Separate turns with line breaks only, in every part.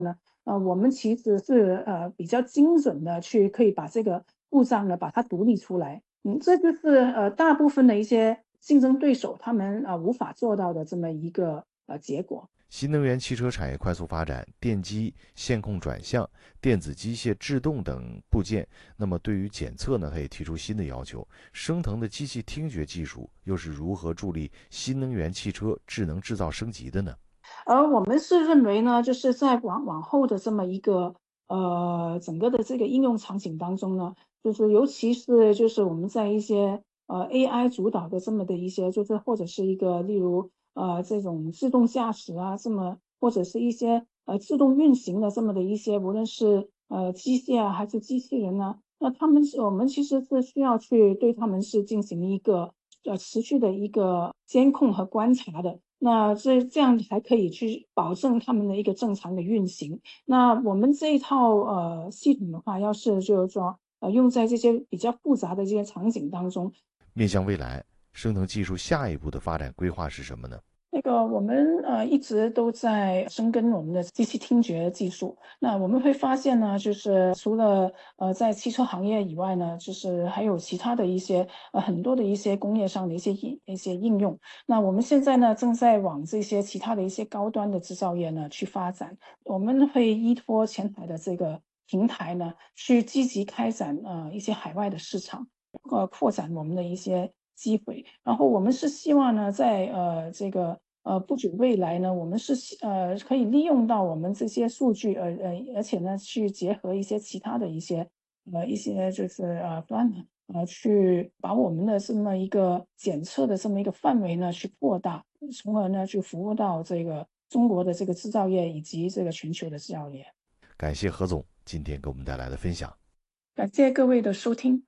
我们其实是比较精准的去可以把这个故障呢把它独立出来。这就是大部分的一些竞争对手他们无法做到的这么一个结果。
新能源汽车产业快速发展，电机、线控转向、电子机械制动等部件，那么对于检测呢，它也提出新的要求。升腾的机器听觉技术又是如何助力新能源汽车智能制造升级的呢？
而我们是认为呢，就是在往后的这么一个整个的这个应用场景当中呢，就是尤其是就是我们在一些AI 主导的这么的一些，就是或者是一个例如这种自动驾驶啊，这么或者是一些自动运行的这么的一些，无论是机械啊还是机器人呢，那我们其实是需要去对他们是进行一个持续的一个监控和观察的。那这样才可以去保证他们的一个正常的运行。那我们这一套系统的话，要是就是说用在这些比较复杂的这些场景当中，
面向未来，升腾技术下一步的发展规划是什么呢？
我们一直都在深耕我们的机器听觉技术。那我们会发现呢，就是除了在汽车行业以外呢，就是还有其他的一些很多的一些工业上的一些应用。那我们现在呢，正在往这些其他的一些高端的制造业呢去发展。我们会依托前台的这个平台呢，去积极开展一些海外的市场，扩展我们的一些机会。然后我们是希望呢，在不久未来呢，我们是可以利用到我们这些数据，而且呢，去结合一些其他的一些就是端去把我们的这么一个检测的这么一个范围呢去扩大，从而呢去服务到这个中国的这个制造业以及这个全球的制造业。
感谢何总今天给我们带来的分享。
感谢各位的收聽。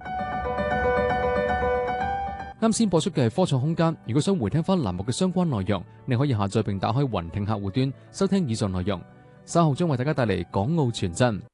啱先播出嘅係科創空間，如果想回聽翻欄目嘅相關內容，你可以下載並打開雲聽客戶端收聽以上內容。稍後將為大家帶嚟港澳傳真。